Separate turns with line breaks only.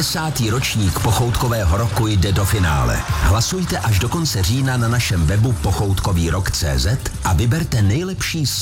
50. ročník pochoutkového roku jde do finále. Hlasujte až do konce října na našem webu pochoutkovýrok.cz a vyberte nejlepší